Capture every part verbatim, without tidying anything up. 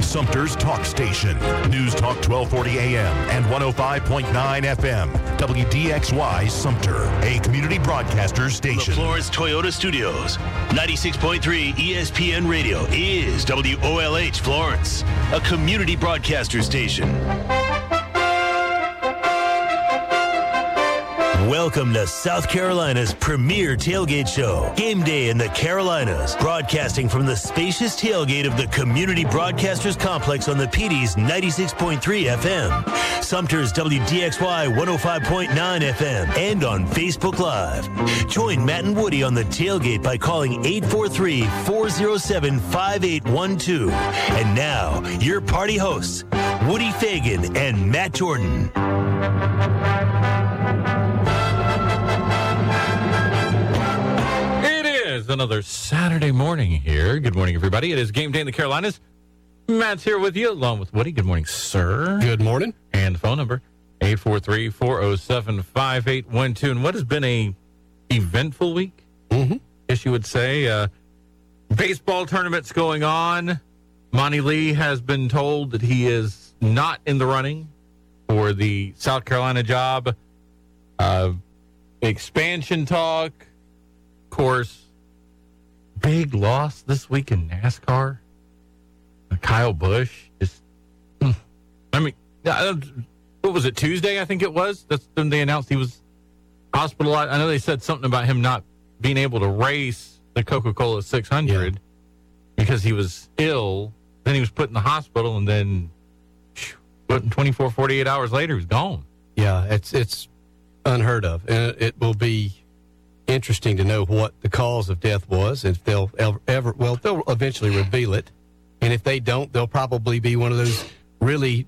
Sumter's talk station. News Talk twelve forty A M and one oh five point nine F M. W D X Y Sumter, a community broadcaster station. The Florence Toyota Studios. ninety-six point three E S P N Radio is W O L H Florence, a community broadcaster station. Welcome to South Carolina's premier tailgate show, Game Day in the Carolinas, broadcasting from the spacious tailgate of the Community Broadcasters Complex on the P D's ninety-six point three F M, Sumter's W D X Y one oh five point nine F M, and on Facebook Live. Join Matt and Woody on the tailgate by calling eight four three, four oh seven, five eight one two. And now, your party hosts, Woody Fagan and Matt Jordan. Another Saturday morning here. Good morning, everybody. It is Game Day in the Carolinas. Matt's here with you, along with Woody. Good morning, sir. Good morning. And the phone number, eight four three, four oh seven, five eight one two. And what has been a eventful week, mm-hmm. guess you would say. Uh, baseball tournaments going on. Monty Lee has been told that he is not in the running for the South Carolina job. Uh, expansion talk. Of course, big loss this week in NASCAR. Kyle Busch just, I mean, what was it, Tuesday, I think it was? That's when they announced he was hospitalized. I know they said something about him not being able to race the Coca-Cola six hundred yeah. because he was ill. Then he was put in the hospital, and then twenty-four, forty-eight hours later, he was gone. Yeah, it's it's unheard of. And it will be interesting to know what the cause of death was, if they'll ever, ever well they'll eventually reveal it, and if they don't, they'll probably be one of those really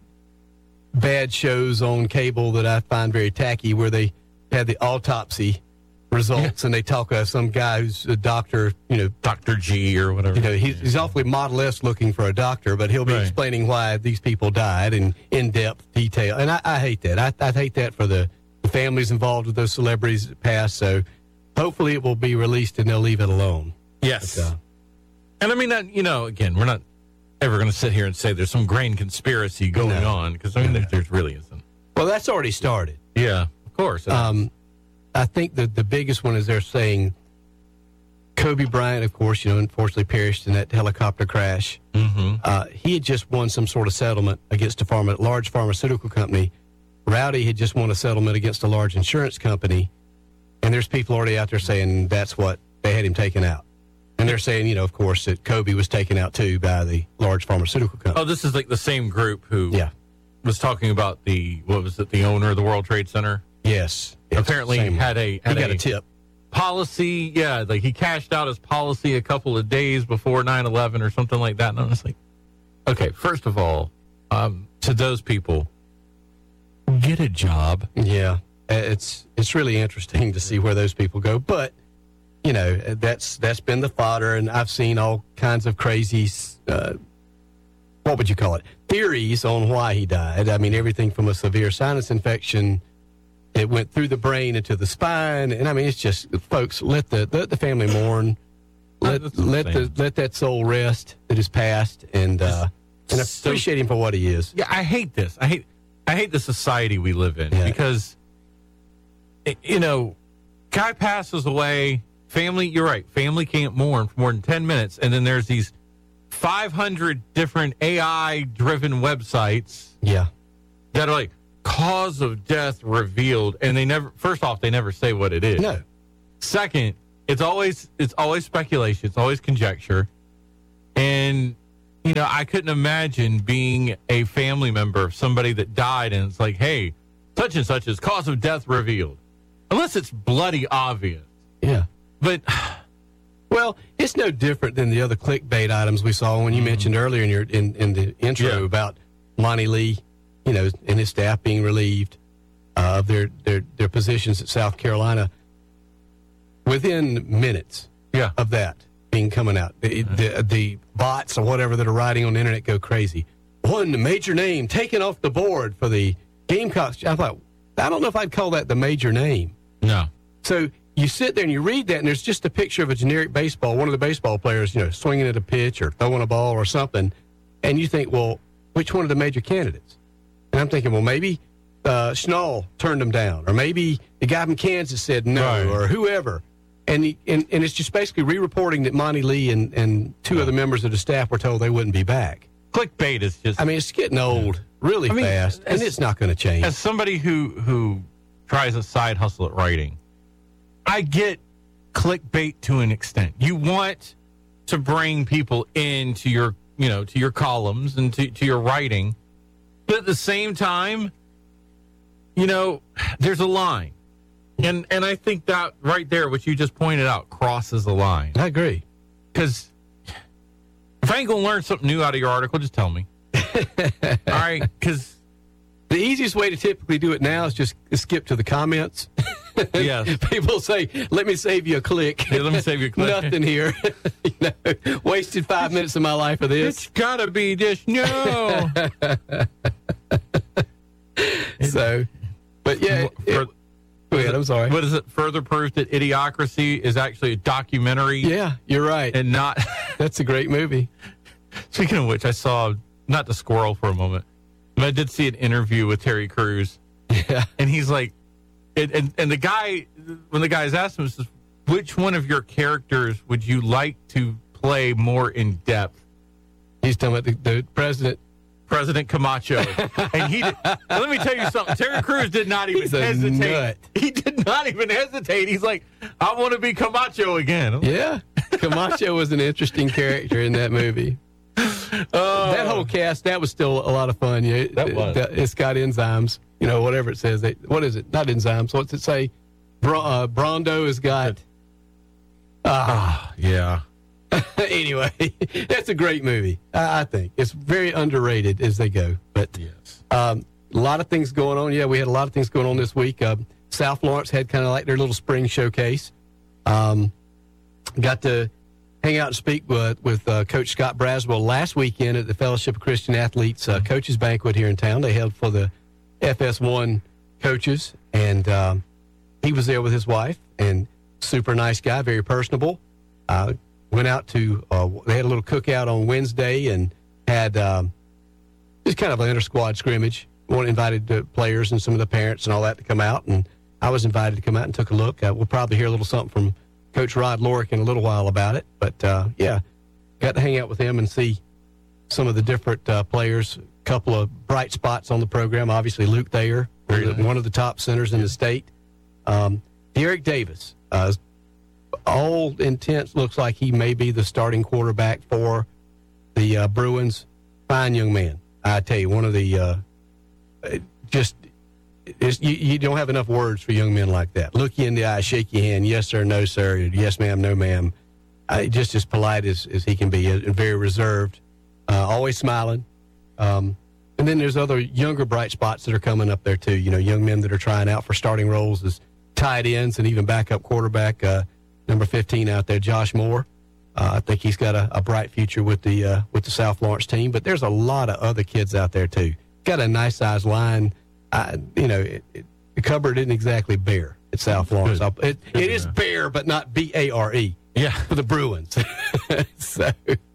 bad shows on cable that I find very tacky, where they had the autopsy results yeah. and they talk about some guy who's a doctor, you know, Doctor G or whatever. You know, he's, he's awfully Model-esque looking for a doctor, but he'll be right. explaining why these people died in in-depth detail, and I, I hate that. I, I hate that for the, the families involved with those celebrities that passed. So hopefully it will be released and they'll leave it alone. Yes. But, uh, and I mean, that, you know, again, we're not ever going to sit here and say there's some grand conspiracy going no. on, because I mean, no. there, there's really isn't. Well, that's already started. Yeah, of course. Um, I think that the biggest one is they're saying Kobe Bryant, of course, you know, unfortunately perished in that helicopter crash. Mm-hmm. Uh, he had just won some sort of settlement against a pharma, large pharmaceutical company. Rowdy had just won a settlement against a large insurance company. And there's people already out there saying that's what they had him taken out. And they're saying, you know, of course, that Kobe was taken out, too, by the large pharmaceutical company. Oh, this is like the same group who yeah. was talking about the, what was it, the owner of the World Trade Center? Yes. yes Apparently same. had a had he got a, a tip. Policy, yeah, like he cashed out his policy a couple of days before nine eleven or something like that. And I'm just like, okay, first of all, um, to those people, get a job. Yeah. It's it's really interesting to see where those people go, but you know that's that's been the fodder, and I've seen all kinds of crazy, uh, what would you call it, theories on why he died. I mean, everything from a severe sinus infection, it went through the brain into the spine, and I mean, it's just, folks, let the let the family mourn, let let the let that soul rest that is passed, and uh, and appreciate him for what he is. Yeah, I hate this. I hate I hate the society we live in yeah. because. You know, guy passes away, family, you're right, family can't mourn for more than ten minutes, and then there's these five hundred different A I-driven websites yeah. that are like, cause of death revealed, and they never, first off, they never say what it is. No. Second, it's always, it's always speculation, it's always conjecture, and, you know, I couldn't imagine being a family member of somebody that died, and it's like, hey, such and such is cause of death revealed. Unless it's bloody obvious. Yeah. But, well, it's no different than the other clickbait items we saw when you mm. mentioned earlier in your in, in the intro yeah. about Monty Lee, you know, and his staff being relieved uh, of their, their, their positions at South Carolina. Within minutes yeah. of that being coming out, the, mm. the, the bots or whatever that are writing on the internet go crazy. One major name taken off the board for the Gamecocks. I thought, I don't know if I'd call that the major name. No. So you sit there and you read that, and there's just a picture of a generic baseball, one of the baseball players, you know, swinging at a pitch or throwing a ball or something. And you think, well, which one of the major candidates? And I'm thinking, well, maybe uh, Schnall turned him down, or maybe the guy from Kansas said no, Right. or whoever. And, he, and and it's just basically re-reporting that Monty Lee and, and two Yeah. other members of the staff were told they wouldn't be back. Clickbait is just. I mean, it's getting old really I mean, fast, and as- it's not going to change. As somebody who who tries a side hustle at writing, I get clickbait to an extent. You want to bring people into your, you know, to your columns and to, to your writing, but at the same time, you know, there's a line, and and I think that right there, what you just pointed out, crosses the line. I agree. Because if I ain't gonna learn something new out of your article, just tell me. All right, because. The easiest way to typically do it now is just skip to the comments. Yes. People say, let me save you a click. Hey, let me save you a click. Nothing here. you know, wasted five minutes of my life for this. It's gotta be this. No. So, but yeah. It, For- go ahead, I'm sorry. What is it? Further proof that Idiocracy is actually a documentary Yeah, you're right. and not. That's a great movie. Speaking of which, I saw, not the squirrel for a moment, but I did see an interview with Terry Crews. Yeah. And he's like, and, and, and the guy, when the guys asked him, says, which one of your characters would you like to play more in depth? He's talking about the, the president. President Camacho. And he did, let me tell you something. Terry Crews did not even He's a hesitate. nut. He did not even hesitate. He's like, I want to be Camacho again. I'm like, Yeah. Camacho was an interesting character in that movie. oh. That whole cast, that was still a lot of fun. Yeah, That was. It, it's got enzymes, you know, whatever it says. They, what is it? Not enzymes. What's it say? Bro, uh, Brondo has got. Ah, yeah. anyway, that's a great movie. I, I think it's very underrated as they go. But Yes. um, a lot of things going on. Yeah, we had a lot of things going on this week. Uh, South Lawrence had kind of like their little spring showcase. Um, got to hang out and speak with, with uh, Coach Scott Braswell last weekend at the Fellowship of Christian Athletes uh, Coaches Banquet here in town. They held for the F S one coaches, and um, he was there with his wife, and super nice guy, very personable. Uh, went out to, uh, they had a little cookout on Wednesday and had um, just kind of an inter-squad scrimmage. One invited the players and some of the parents and all that to come out, and I was invited to come out and took a look. Uh, we'll probably hear a little something from Coach Rod Lorick in a little while about it. But, uh, yeah, got to hang out with him and see some of the different uh, players. A couple of bright spots on the program. Obviously, Luke Thayer, Very one, nice. one of the top centers in the state. Um, Derek Davis, uh, all intents, looks like he may be the starting quarterback for the uh, Bruins. Fine young man. I tell you, one of the uh, just it's, you, you don't have enough words for young men like that. Look you in the eye, shake your hand, yes sir, no sir, yes ma'am, no ma'am. I, just as polite as, as he can be, and very reserved, uh, always smiling. Um, and then there's other younger bright spots that are coming up there too. You know, young men that are trying out for starting roles as tight ends and even backup quarterback. Uh, number fifteen out there, Josh Moore. Uh, I think he's got a, a bright future with the uh, with the South Lawrence team. But there's a lot of other kids out there too. Got a nice sized line. I, you know, it, it, the cupboard isn't exactly bare at South Lawrence. Good. It, Good it to is know. bare, but not B A R E Yeah. for the Bruins. so,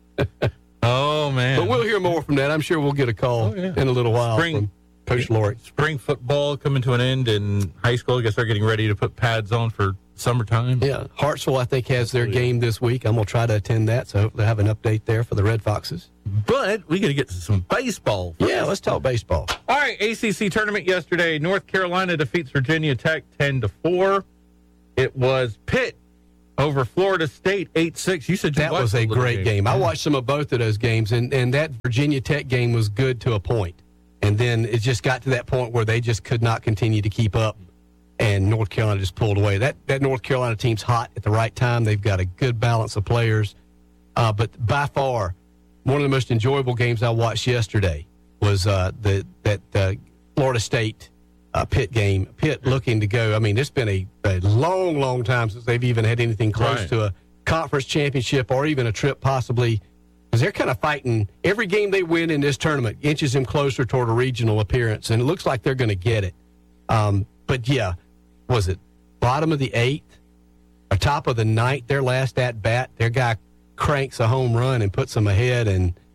Oh, man. but we'll hear more from that. I'm sure we'll get a call Oh, yeah. in a little while Spring- from Coach Lorick. Spring football coming to an end in high school. I guess they're getting ready to put pads on for summertime. Yeah, Hartsville, I think, has their game this week. I'm going to try to attend that, so hopefully I have an update there for the Red Foxes. But we got to get to some baseball. Yeah, let's talk baseball. All right, A C C tournament yesterday. North Carolina defeats Virginia Tech ten to four. It was Pitt over Florida State eight six. You said you That watched was the a little great game. I watched some of both of those games, and, and that Virginia Tech game was good to a point. And then it just got to that point where they just could not continue to keep up, and North Carolina just pulled away. That that North Carolina team's hot at the right time. They've got a good balance of players. Uh, but by far, one of the most enjoyable games I watched yesterday was uh, the that uh, Florida State uh, Pitt game. Pitt looking to go. I mean, it's been a, a long, long time since they've even had anything close Right. to a conference championship or even a trip possibly, because they're kind of fighting. Every game they win in this tournament inches them closer toward a regional appearance, and it looks like they're going to get it. Um, but, yeah, was it bottom of the eighth or top of the ninth, their last at-bat, their guy cranks a home run and puts them ahead, and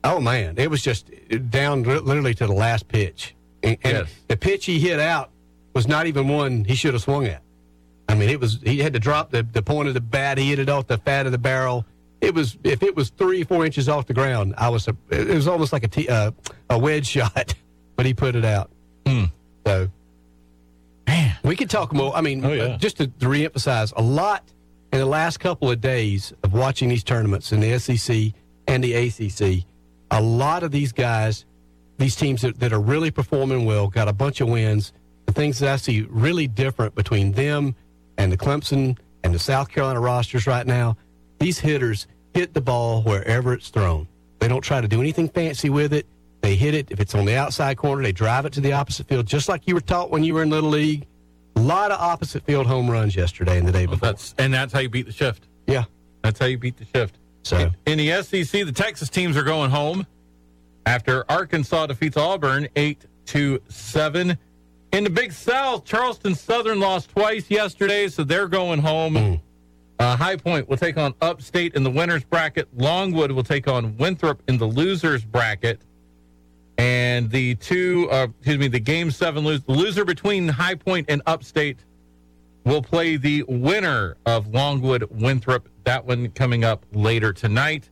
Oh, man. It was just down literally to the last pitch. And, and Yes. the pitch he hit out was not even one he should have swung at. I mean, it was he had to drop the, the point of the bat. He hit it off the fat of the barrel. It was if it was three, four inches off the ground, I was it was almost like a t, uh, a wedge shot, but he put it out. Hmm. So, Man. we could talk more. I mean, Oh, yeah. uh, just to, to reemphasize, a lot in the last couple of days of watching these tournaments in the S E C and the A C C. A lot of these guys, these teams that, that are really performing well, got a bunch of wins. The things that I see really different between them and the Clemson and the South Carolina rosters right now, these hitters hit the ball wherever it's thrown. They don't try to do anything fancy with it. They hit it. If it's on the outside corner, they drive it to the opposite field, just like you were taught when you were in Little League. A lot of opposite field home runs yesterday and the day Well, before. that's and that's how you beat the shift. Yeah. That's how you beat the shift. So- in, in the S E C, the Texas teams are going home after Arkansas defeats Auburn eight to seven. In the Big South, Charleston Southern lost twice yesterday, so they're going home. Mm. Uh, High Point will take on Upstate in the winners bracket. Longwood will take on Winthrop in the losers bracket. And the two, uh, excuse me, the game seven lose, the loser between High Point and Upstate will play the winner of Longwood Winthrop. That one coming up later tonight.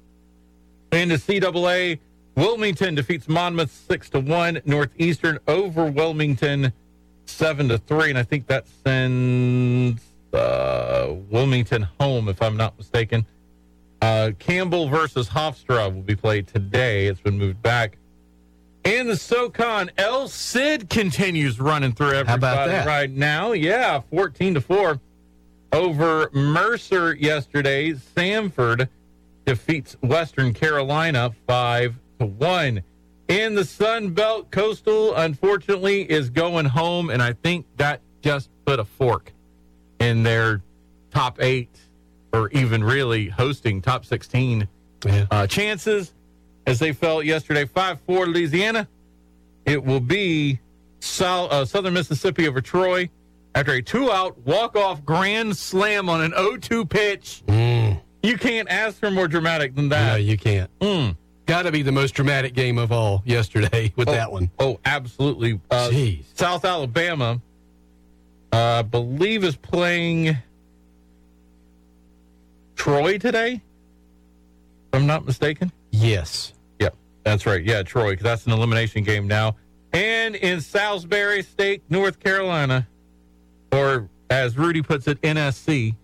In the C double A, Wilmington defeats Monmouth six to one. Northeastern over Wilmington seven to three, and I think that sends uh, Wilmington home, if I'm not mistaken. Uh, Campbell versus Hofstra will be played today. It's been moved back. And the SoCon, El Cid continues running through everybody How about that? right now. Yeah, fourteen to four over Mercer yesterday. Samford defeats Western Carolina five to one. In the Sun Belt, Coastal, unfortunately, is going home, and I think that just put a fork in their top eight, or even really hosting top sixteen Yeah. uh, chances, as they fell yesterday. five four Louisiana. It will be South, uh, Southern Mississippi over Troy after a two-out walk-off grand slam on an oh two pitch. Mm. You can't ask for more dramatic than No, that. you can't. Mm. Got to be the most dramatic game of all yesterday with Oh, that one. Oh, absolutely. Uh, Jeez. South Alabama, uh, I believe, is playing Troy today, if I'm not mistaken. Yes. Yep, that's right. Yeah, Troy, 'cause that's an elimination game now. And in Salisbury State, North Carolina, or as Rudy puts it, N S C.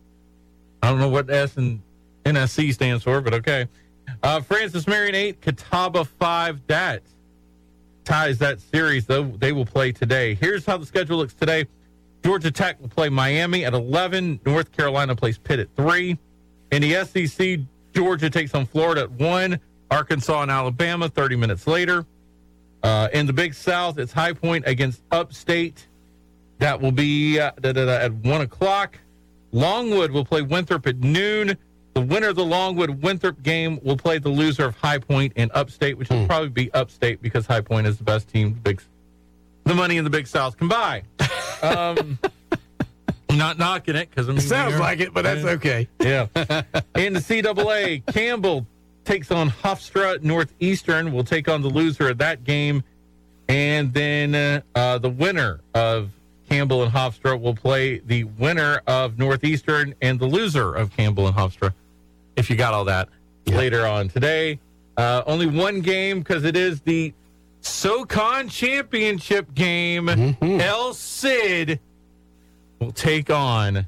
I don't know what S and N S C stands for, but okay. Uh, Francis Marion eight, Catawba five. That ties that series, though. They will play today. Here's how the schedule looks today. Georgia Tech will play Miami at eleven. North Carolina plays Pitt at three. In the S E C, Georgia takes on Florida at one. Arkansas and Alabama thirty minutes later. Uh, in the Big South, it's High Point against Upstate. That will be uh, da, da, da, at one o'clock. Longwood will play Winthrop at noon. The winner of the Longwood-Winthrop game will play the loser of High Point and Upstate, which will Hmm. probably be Upstate because High Point is the best team. The, big, the money in the Big South can buy. Um, not knocking it because I mean, It sounds we're- like it, but that's okay. yeah. In the C double A, Campbell takes on Hofstra. Northeastern will take on the loser of that game. And then uh, uh, the winner of Campbell and Hofstra will play the winner of Northeastern and the loser of Campbell and Hofstra, if you got all that, Yeah. later on today. Uh, only one game because it is the SoCon Championship game. Mhm. El Cid will take on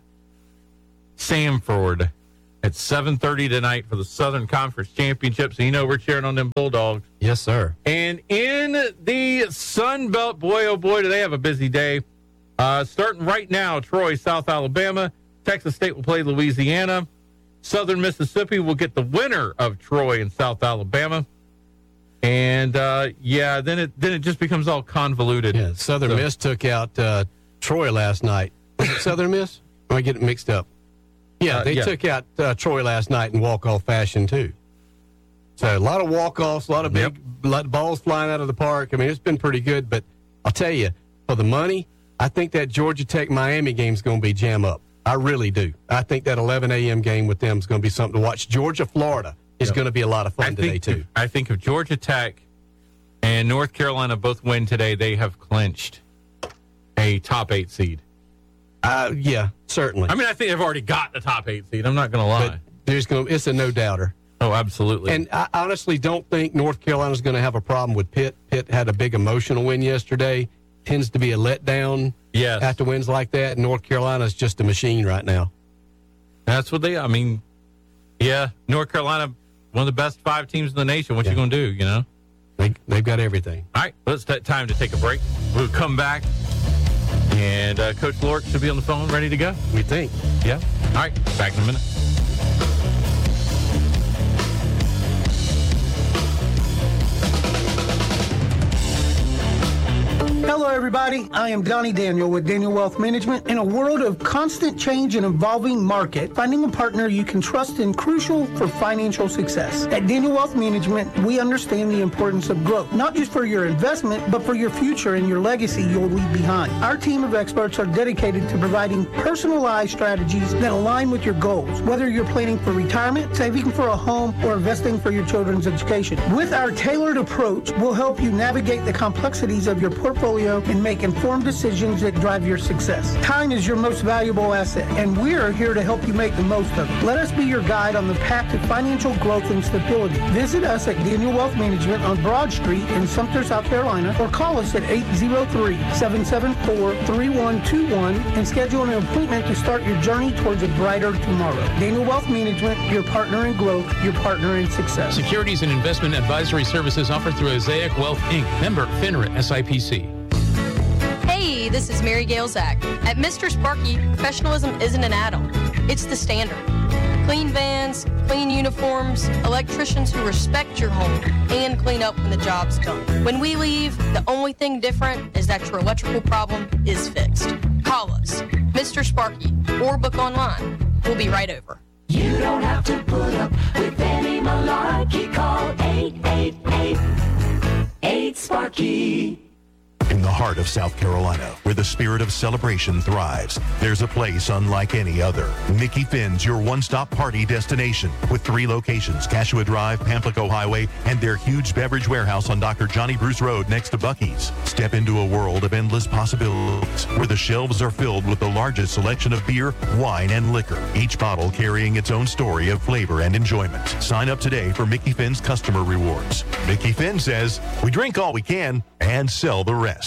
Samford at seven thirty tonight for the Southern Conference Championship. So you know we're cheering on them Bulldogs. Yes, sir. And in the Sun Belt, boy, oh boy, do they have a busy day. Uh, starting right now, Troy, South Alabama. Texas State will play Louisiana. Southern Mississippi will get the winner of Troy and South Alabama. And, uh, yeah, then it then it just becomes all convoluted. Yeah, Southern So- Miss took out uh, Troy last night. Was it Southern Miss? Or I get it mixed up. Yeah, Uh, they yeah. took out uh, Troy last night in walk-off fashion, too. So a lot of walk-offs, a lot of big lot of balls flying out of the park. I mean, it's been pretty good, but I'll tell you, for the money, I think that Georgia Tech-Miami game is going to be jam up. I really do. I think that eleven a.m. game with them is going to be something to watch. Georgia-Florida, is going to be a lot of fun I today, think, too. I think if Georgia Tech and North Carolina both win today, they have clinched a top eight seed. Uh, yeah, certainly. I mean, I think they've already got the top eight seed. I'm not going to lie. But there's going it's a no-doubter. Oh, absolutely. And I honestly don't think North Carolina's going to have a problem with Pitt. Pitt had a big emotional win yesterday. Tends to be a letdown yes. after wins like that. North Carolina's just a machine right now. That's what they, I mean, yeah, North Carolina, one of the best five teams in the nation. What yeah. you going to do, you know? They, they've got everything. All right, well, it's t- time to take a break. We'll come back, and uh, Coach Lork should be on the phone ready to go. We think. Yeah. All right, back in a minute. Hello, everybody. I am Donnie Daniel with Daniel Wealth Management. In a world of constant change and evolving market, finding a partner you can trust is crucial for financial success. At Daniel Wealth Management, we understand the importance of growth, not just for your investment, but for your future and your legacy you'll leave behind. Our team of experts are dedicated to providing personalized strategies that align with your goals, whether you're planning for retirement, saving for a home, or investing for your children's education. With our tailored approach, we'll help you navigate the complexities of your portfolio and make informed decisions that drive your success. Time is your most valuable asset, and we're here to help you make the most of it. Let us be your guide on the path to financial growth and stability. Visit us at Daniel Wealth Management on Broad Street in Sumter, South Carolina, or call us at eight zero three, seven seven four, three one two one and schedule an appointment to start your journey towards a brighter tomorrow. Daniel Wealth Management, your partner in growth, your partner in success. Securities and investment advisory services offered through Osaic Wealth, Incorporated. Member FINRA S I P C. Hey, this is Mary Gail Zach. At Mister Sparky, professionalism isn't an add-on. It's the standard. Clean vans, clean uniforms, electricians who respect your home, and clean up when the job's done. When we leave, the only thing different is that your electrical problem is fixed. Call us, Mister Sparky, or book online. We'll be right over. You don't have to put up with any malarkey. Call eight eight eight, eight Sparky. In the heart of South Carolina, where the spirit of celebration thrives, there's a place unlike any other. Mickey Finn's your one-stop party destination with three locations, Cashua Drive, Pamplico Highway, and their huge beverage warehouse on Doctor Johnny Bruce Road next to Buc-ee's. Step into a world of endless possibilities where the shelves are filled with the largest selection of beer, wine, and liquor, each bottle carrying its own story of flavor and enjoyment. Sign up today for Mickey Finn's customer rewards. Mickey Finn says, we drink all we can and sell the rest.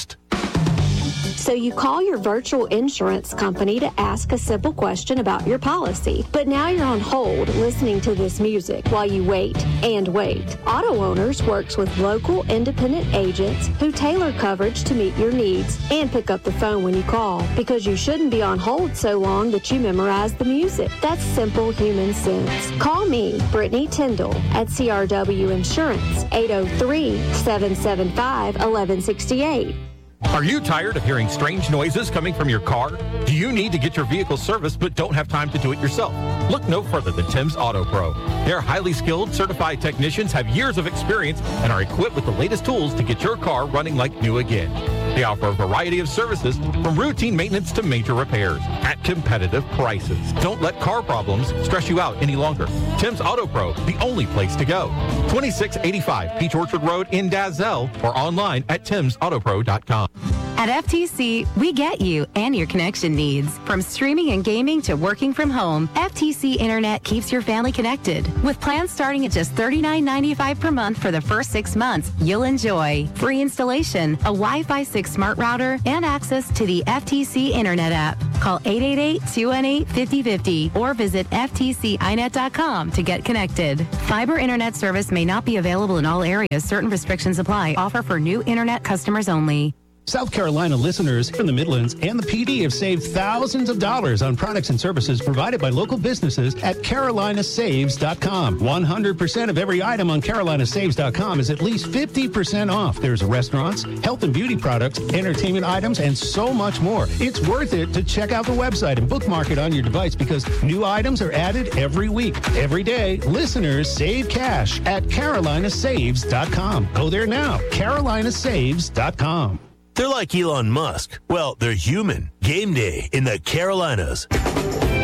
So you call your virtual insurance company to ask a simple question about your policy. But now you're on hold listening to this music while you wait and wait. Auto Owners works with local independent agents who tailor coverage to meet your needs and pick up the phone when you call, because you shouldn't be on hold so long that you memorize the music. That's simple human sense. Call me, Brittany Tyndall, at C R W Insurance, eight oh three, seven seven five, one one six eight. Are you tired of hearing strange noises coming from your car? Do you need to get your vehicle serviced but don't have time to do it yourself? Look no further than Tim's Auto Pro. Their highly skilled, certified technicians have years of experience and are equipped with the latest tools to get your car running like new again. They offer a variety of services from routine maintenance to major repairs at competitive prices. Don't let car problems stress you out any longer. Tim's Auto Pro, the only place to go. twenty-six eighty-five Peach Orchard Road in Dazzell or online at tims auto pro dot com. At F T C, we get you and your connection needs. From streaming and gaming to working from home, F T C Internet keeps your family connected. With plans starting at just thirty-nine ninety-five per month for the first six months, you'll enjoy free installation, a Wi-Fi six smart router, and access to the F T C Internet app. Call eight eight eight, two one eight, five oh five oh or visit F T C I net dot com to get connected. Fiber Internet service may not be available in all areas. Certain restrictions apply. Offer for new Internet customers only. South Carolina listeners from the Midlands and the P D have saved thousands of dollars on products and services provided by local businesses at carolina saves dot com. one hundred percent of every item on carolina saves dot com is at least fifty percent off. There's restaurants, health and beauty products, entertainment items, and so much more. It's worth it to check out the website and bookmark it on your device because new items are added every week. Every day, listeners save cash at carolina saves dot com. Go there now, carolina saves dot com. They're like Elon Musk. Well, they're human. Game day in the Carolinas.